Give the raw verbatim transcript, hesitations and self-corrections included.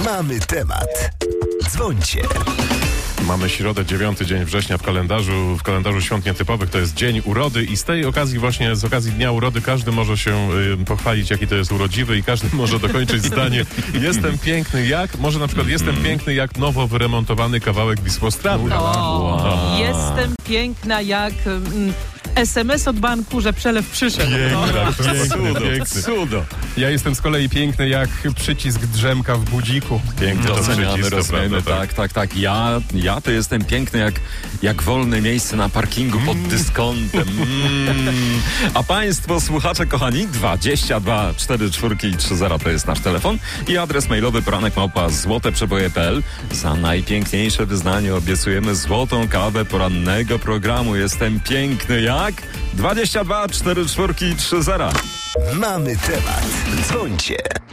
Mamy temat. Dzwońcie. Mamy środę, dziewiąty dzień września w kalendarzu, w kalendarzu świąt nietypowych, to jest dzień urody i z tej okazji właśnie, z okazji dnia urody każdy może się y, pochwalić, jaki to jest urodziwy i każdy może dokończyć zdanie jestem piękny jak, może na przykład jestem piękny jak nowo wyremontowany kawałek Wisłostrady. O, Wow. Jestem piękna jak mm, es em es od banku, że przelew przyszedł. Piękna, piękny, piękny. Cudo. Ja jestem z kolei piękny jak przycisk drzemka w budziku. Piękny to Doceniamy, przycisk, to rozumiemy, prawda, tak, tak, tak. Ja, ja to jestem piękny jak, jak wolne miejsce na parkingu pod dyskontem. Mm. A państwo, słuchacze kochani, dwadzieścia dwa cztery cztery trzy zero to jest nasz telefon i adres mailowy poranek małpa złoteprzeboje kropka pe el. Za najpiękniejsze wyznanie obiecujemy złotą kawę porannego programu. Jestem piękny jak dwadzieścia dwa cztery cztery trzy zero. Mamy temat. Dzwońcie.